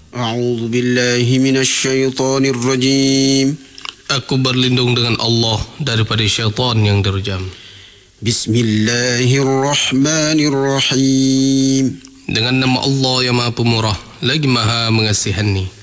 أعوذ بالله من الشيطان الرجيم. Aku berlindung dengan Allah daripada syaitan yang derajam. Bismillahirrahmanirrahim. Dengan nama Allah yang Maha Pemurah lagi Maha Mengasihani.